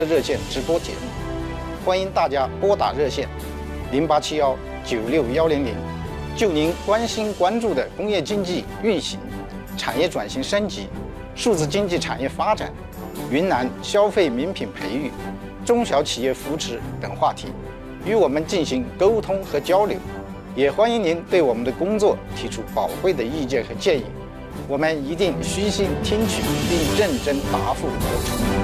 热线直播节目，欢迎大家拨打热线0871961100，就您关心关注的工业经济运行、产业转型升级、数字经济产业发展、云南消费名品培育、中小企业扶持等话题，与我们进行沟通和交流。也欢迎您对我们的工作提出宝贵的意见和建议，我们一定虚心听取并认真答复得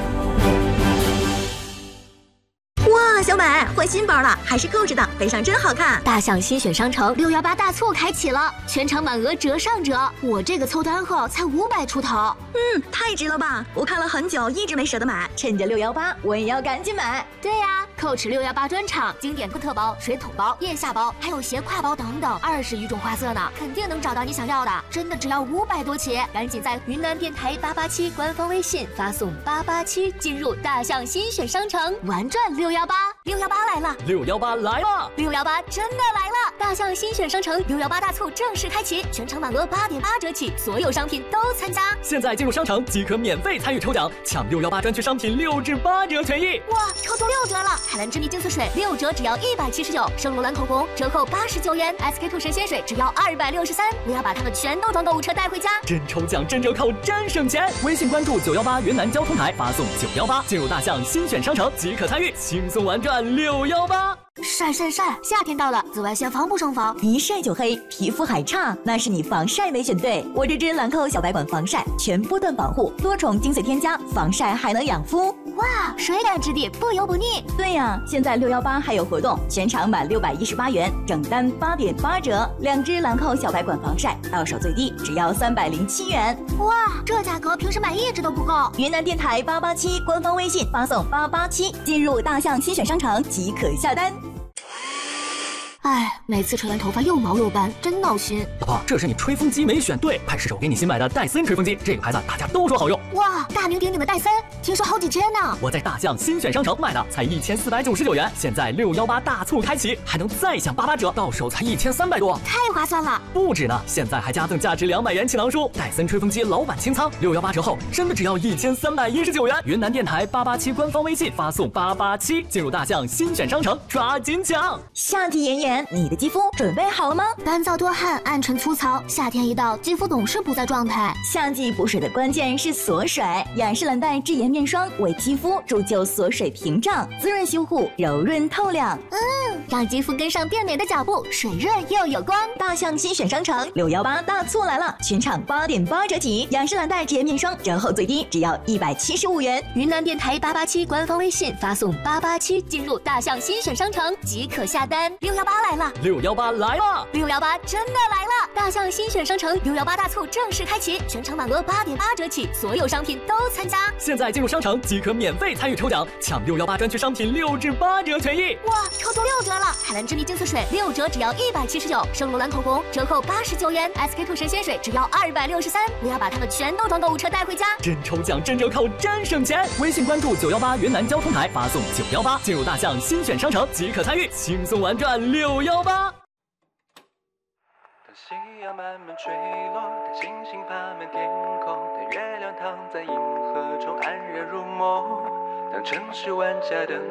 出。 哇，小美换新包了，还是扣着的，背上真好看。 大象新选商城618大促开启了，全场满额折上折，我这个凑单后才500出头。 太值了吧！我看了很久，一直没舍得买，趁着618，我也要赶紧买。 对呀，Coach 618专场经典特包、水桶包、腋下包，还有斜挎包等等，20余种花色呢，肯定能找到你想要的。真的只要500多起，赶紧在云南电台887官方微信发送887，进入大象新选商城，玩转618，618来了 ，618来了 ，618真的来了！大象新选商城618大促正式开启，全场满额8.8折起，所有商品都参加。 现在进入商城即可免费参与抽奖，抢618专区商品6至8折权益。 哇，抽出6折了！海蓝之谜精粹水6折只要179，圣罗兰口红折扣89元，SK2神仙水只要263。我要把它们全都装购物车带回家， 真抽奖真折扣真省钱！微信关注918云南交通台，发送918进入大象新选商城即可参与，轻松玩转618。 晒，夏天到了，紫外线防不胜防， 一晒就黑，皮肤还差，那是你防晒没选对。我这支兰蔻小白管防晒全波段保护，多重精粹添加，防晒还能养肤。 哇，水感质地，不油不腻。 对呀，现在618还有活动，全场满618元，整单8.8折，2支兰蔻小白管防晒，到手最低只要307元。 哇，这价格平时买1支都不够。 云南电台887官方微信发送887，进入大象新选商城即可下单。 哎，每次吹完头发又毛又斑，真闹心。 老婆，这是你吹风机没选对，快试手给你新买的戴森吹风机，这个牌子大家都说好用。 哇，大名鼎鼎的戴森，听说好几千呢。 我在大象新选商城买的，才1499元，现在618大促开启，还能再享88折，到手才1300多， 太划算了。 不止呢，现在还加赠价值200元启囊书，戴森吹风机老板清仓，618折后真的只要1319元。云南电台887官方微信发送887，进入大象新选商城，抓紧抢！ 夏季炎炎，你的肌肤准备好了吗？ 干燥多汗，暗沉粗糙，夏天一到，肌肤总是不在状态。 夏季补水的关键是锁水，雅诗兰黛智妍面霜为肌肤铸就锁水屏障，滋润修护，柔润透亮。 让肌肤跟上变美的脚步，水润又有光。 大象新选商城618大促来了，全场8.8折起，雅诗兰黛智妍面霜折后最低只要175元。 云南电台887官方微信发送887，进入大象新选商城即可下单。618来了 ，618来了 ，618真的来了！大象新选商城618大促正式开启，全场满额8.8折起，所有商品都参加。 现在进入商城即可免费参与抽奖，抢618专区商品6至8折权益。 哇，抽出6折了！海蓝之谜精粹水6折只要179，圣罗兰口红折扣89元，SK2神仙水只要263。我要把它们全都装购物车带回家， 真抽奖真折扣真省钱！微信关注918云南交通台，发送918进入大象新选商城即可参与，轻松玩转618。 夕阳慢慢坠落，当星星爬满天空，当月亮躺在银河中安然入梦，当城市万家灯